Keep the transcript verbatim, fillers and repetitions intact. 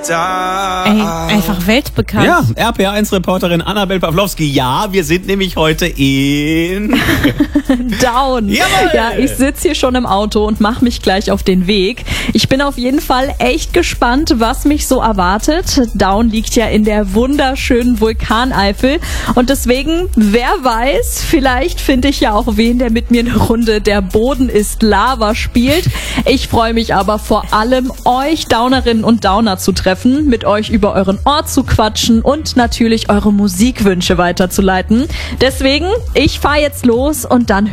Ey, einfach weltbekannt. Ja, R P A eins Reporterin Annabel Pawlowski. Ja, wir sind nämlich heute in Down. Jawohl. Ja, ich sitze hier schon im Auto und mache mich gleich auf den Weg. Ich bin auf jeden Fall echt gespannt, was mich so erwartet. Down liegt ja in der wunderschönen Vulkaneifel und deswegen, wer weiß, vielleicht finde ich ja auch wen, der mit mir eine Runde Der Boden ist Lava spielt. Ich freue mich aber vor allem, euch Downerinnen und Downer zu treffen, mit euch über euren Ort zu quatschen und natürlich eure Musikwünsche weiterzuleiten. Deswegen, ich fahre jetzt los und dann